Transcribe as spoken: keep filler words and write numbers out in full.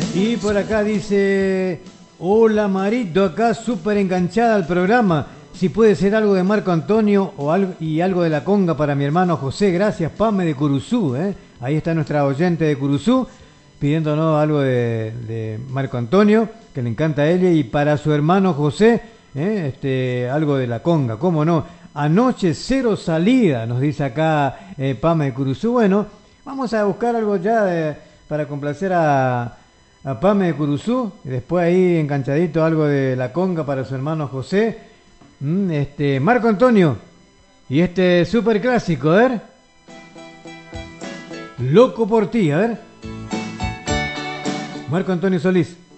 Y por acá dice, hola Marito, acá súper enganchada al programa. Si puede ser algo de Marco Antonio o algo, y algo de la conga para mi hermano José. Gracias, Pame de Curuzú. ¿eh? Ahí está nuestra oyente de Curuzú pidiéndonos algo de, de Marco Antonio, que le encanta a ella, y para su hermano José, ¿eh? este, algo de la conga. ¿Cómo no? Anoche cero salida, nos dice acá eh, Pame de Curuzú. Bueno, vamos a buscar algo ya de, para complacer a... a Pame de Curuzú, y después ahí enganchadito algo de la conga para su hermano José, mm, este Marco Antonio, y este super clásico, a ver, Loco por ti, a ver, Marco Antonio Solís.